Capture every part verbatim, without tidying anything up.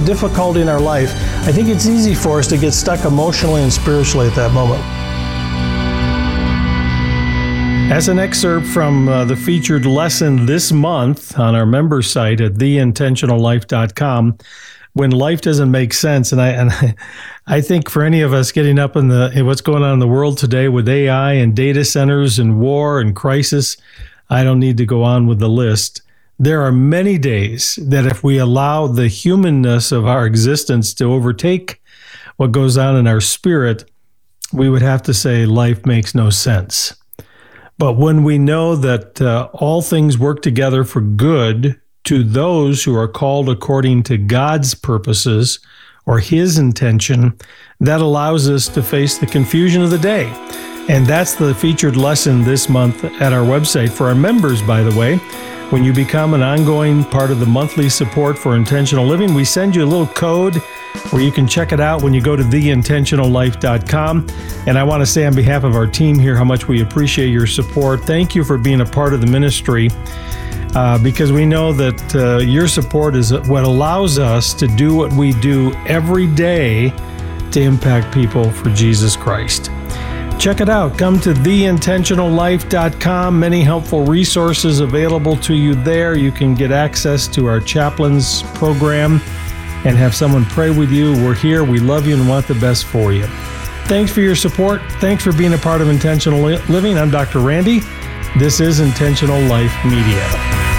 difficulty in our life, I think it's easy for us to get stuck emotionally and spiritually at that moment. As an excerpt from uh, the featured lesson this month on our member site at the intentional life dot com, when life doesn't make sense, and I and I, I think for any of us getting up in the in what's going on in the world today with A I and data centers and war and crisis, I don't need to go on with the list. There are many days that if we allow the humanness of our existence to overtake what goes on in our spirit, we would have to say life makes no sense. But when we know that uh, all things work together for good to those who are called according to God's purposes or His intention, that allows us to face the confusion of the day. And that's the featured lesson this month at our website. For our members, by the way, when you become an ongoing part of the monthly support for intentional living, we send you a little code where you can check it out when you go to the intentional life dot com. And I want to say on behalf of our team here how much we appreciate your support. Thank you for being a part of the ministry, uh, because we know that uh, your support is what allows us to do what we do every day to impact people for Jesus Christ. Check it out. Come to the intentional life dot com. Many helpful resources available to you there. You can get access to our chaplains program and have someone pray with you. We're here. We love you and want the best for you. Thanks for your support. Thanks for being a part of Intentional Living. I'm Doctor Randy. This is Intentional Life Media.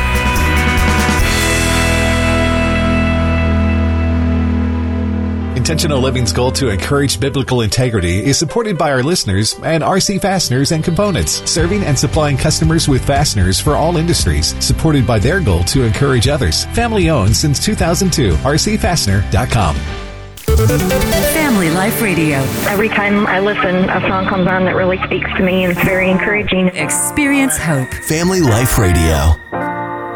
Intentional Living's goal to encourage biblical integrity is supported by our listeners and R C Fasteners and Components, serving and supplying customers with fasteners for all industries, supported by their goal to encourage others. Family owned since two thousand two. R C Fastener dot com. Family Life Radio. Every time I listen, a song comes on that really speaks to me and it's very encouraging. Experience hope. Family Life Radio.